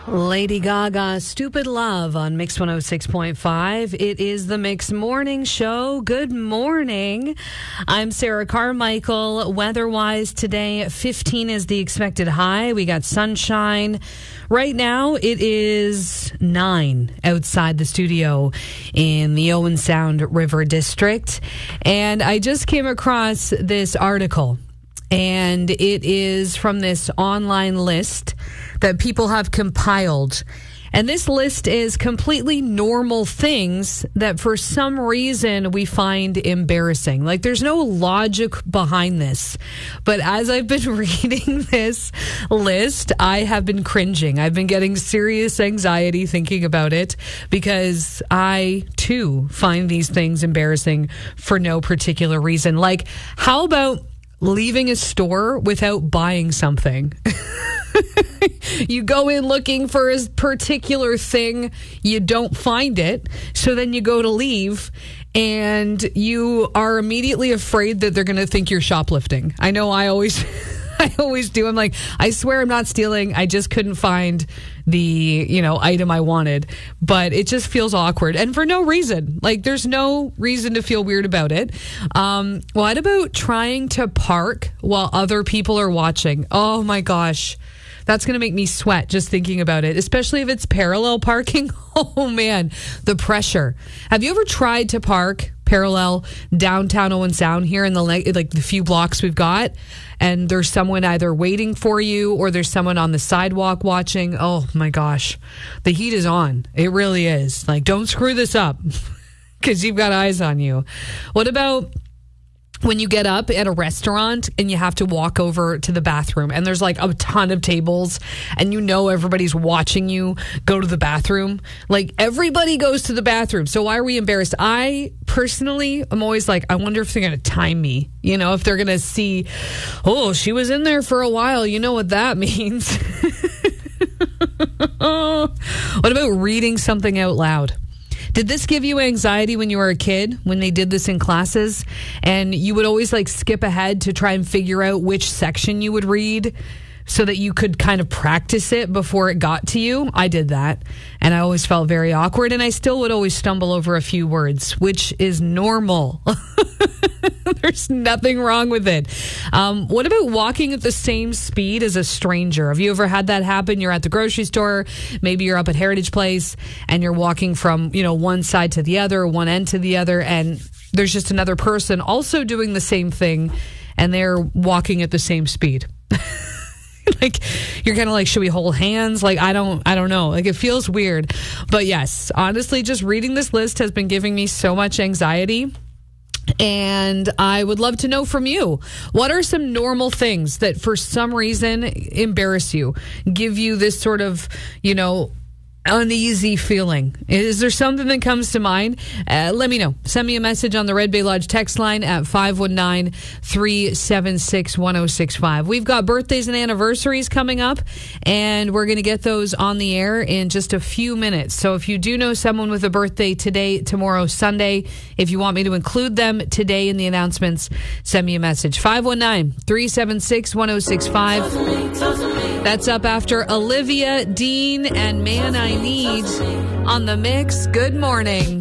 Lady Gaga, Stupid Love on Mix 106.5. It is the Mix Morning Show. Good morning. I'm Sarah Carmichael. Weather-wise today, 15 is the expected high. We got sunshine. Right now, it is 9 outside the studio in the Owen Sound River District. And I just came across this article, and it is from this online list that people have compiled. And this list is completely normal things that for some reason we find embarrassing. Like, there's no logic behind this. But as I've been reading this list, I have been cringing. I've been getting serious anxiety thinking about it because I, too, find these things embarrassing for no particular reason. Like, how about leaving a store without buying something? You go in looking for a particular thing, you don't find it, so then you go to leave, and you are immediately afraid that they're going to think you're shoplifting. I know I always do. I'm like, I swear I'm not stealing. I just couldn't find the, item I wanted. But it just feels awkward. And for no reason. Like, there's no reason to feel weird about it. What about trying to park while other people are watching? Oh my gosh. That's going to make me sweat just thinking about it, especially if it's parallel parking. Oh, man, the pressure. Have you ever tried to park parallel downtown Owen Sound here in the few blocks we've got, and there's someone either waiting for you or there's someone on the sidewalk watching? Oh, my gosh. The heat is on. It really is. Like, don't screw this up because you've got eyes on you. What about when you get up at a restaurant and you have to walk over to the bathroom and there's like a ton of tables and everybody's watching you go to the bathroom? Like, everybody goes to the bathroom. So why are we embarrassed? I personally am always like, I wonder if they're going to time me, if they're going to see, oh, she was in there for a while. You know what that means. What about reading something out loud? Did this give you anxiety when you were a kid, when they did this in classes, and you would always skip ahead to try and figure out which section you would read so that you could kind of practice it before it got to you? I did that, and I always felt very awkward, and I still would always stumble over a few words, which is normal. There's nothing wrong with it. What about walking at the same speed as a stranger? Have you ever had that happen? You're at the grocery store, maybe you're up at Heritage Place, and you're walking from, one side to the other, one end to the other, and there's just another person also doing the same thing, and they're walking at the same speed. Like, you're kind of like, should we hold hands? Like, I don't know. Like, it feels weird. But yes, honestly, just reading this list has been giving me so much anxiety. And I would love to know from you, what are some normal things that for some reason embarrass you, give you this sort of, uneasy feeling? Is there something that comes to mind? Let me know. Send me a message on the Red Bay Lodge text line at 519-376-1065. We've got birthdays and anniversaries coming up, and we're going to get those on the air in just a few minutes. So if you do know someone with a birthday today, tomorrow, Sunday, if you want me to include them today in the announcements, send me a message. 519-376-1065. That's up after Olivia Dean and Man I Need on the Mix. Good morning.